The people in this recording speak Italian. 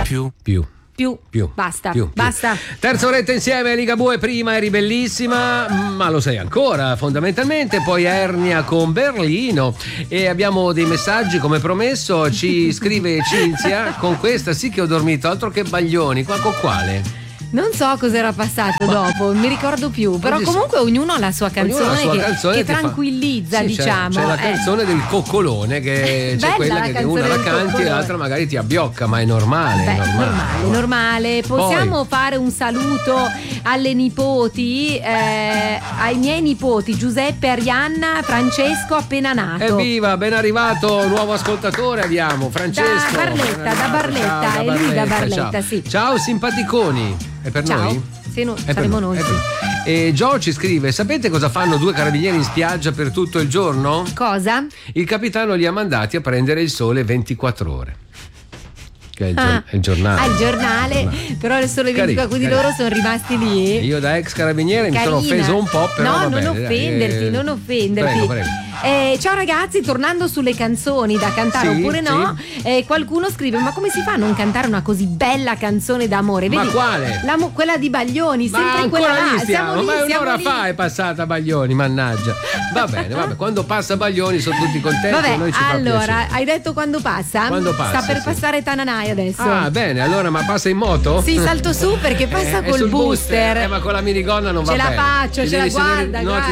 Basta. Terza oretta insieme, Ligabue prima eri bellissima, ma lo sei ancora fondamentalmente, poi Ernia con Berlino, e abbiamo dei messaggi come promesso. Ci scrive Cinzia: con questa sì che ho dormito, altro che Baglioni. Con quale? Non so cos'era passato dopo, non mi ricordo più, però comunque ognuno ha la sua canzone, che tranquillizza, sì, diciamo. C'è la canzone del coccolone, che c'è quella che una la canti e l'altra magari ti abbiocca, ma è normale. Normale. Possiamo fare un saluto alle nipoti, ai miei nipoti Giuseppe, Arianna, Francesco appena nato. Evviva, ben arrivato, nuovo ascoltatore abbiamo, Francesco. Da Barletta, è lui da Barletta, ciao. sì. Ciao simpaticoni. È per noi? Sì, saremo noi. E Gio ci scrive: sapete cosa fanno 2 carabinieri in spiaggia per tutto il giorno? Cosa? Il capitano li ha mandati a prendere il sole 24 ore. Che è il giornale. Il giornale. Però le sole 24, quindi loro sono rimasti lì. Io da ex carabiniere mi sono offeso un po', però non offenderti. Prego. Ciao ragazzi, tornando sulle canzoni da cantare oppure no, qualcuno scrive: ma come si fa a non cantare una così bella canzone d'amore? Vedi, ma quale? Quella di Baglioni, sempre ancora quella lì stiamo, ma un'ora lì. fa è passata Baglioni, mannaggia. Va bene, quando passa Baglioni sono tutti contenti. Vabbè, noi ci allora, hai detto quando passa? Quando passa? Sta per passare Tananai adesso. Ah, bene, allora, ma passa in moto? Sì, salto su perché passa col booster. Ma con la minigonna non va bene. Ce la faccio, ce la guarda.